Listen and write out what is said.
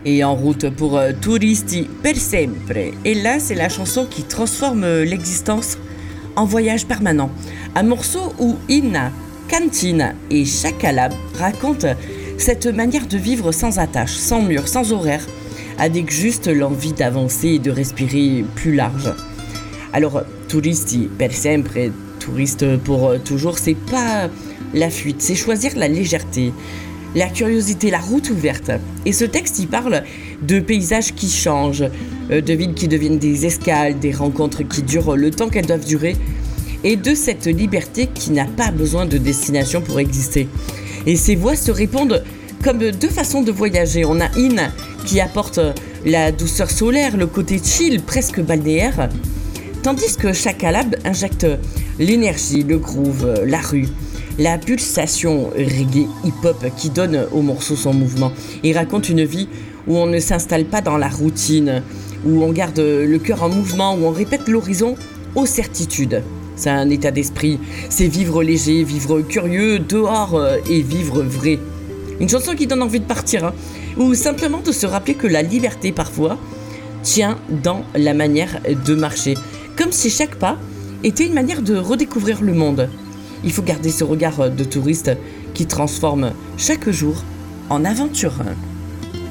Et en route pour Turisti per sempre. Et là, c'est la chanson qui transforme l'existence en voyage permanent. Un morceau où Inna, Cantina et Chakalab racontent cette manière de vivre sans attache, sans mur, sans horaire, avec juste l'envie d'avancer et de respirer plus large. Alors, Turisti per sempre, touriste pour toujours, c'est pas la fuite, c'est choisir la légèreté, la curiosité, la route ouverte. Et ce texte, il parle de paysages qui changent, de villes qui deviennent des escales, des rencontres qui durent le temps qu'elles doivent durer, et de cette liberté qui n'a pas besoin de destination pour exister. Et ces voix se répondent comme deux façons de voyager. On a In qui apporte la douceur solaire, le côté chill, presque balnéaire, tandis que Chakalab injecte l'énergie, le groove, la rue, la pulsation reggae hip-hop qui donne au morceau son mouvement. Il raconte une vie où on ne s'installe pas dans la routine, où on garde le cœur en mouvement, où on répète l'horizon aux certitudes. C'est un état d'esprit, c'est vivre léger, vivre curieux, dehors et vivre vrai. Une chanson qui donne envie de partir, ou simplement de se rappeler que la liberté parfois tient dans la manière de marcher. Comme si chaque pas était une manière de redécouvrir le monde. Il faut garder ce regard de touriste qui transforme chaque jour en aventure.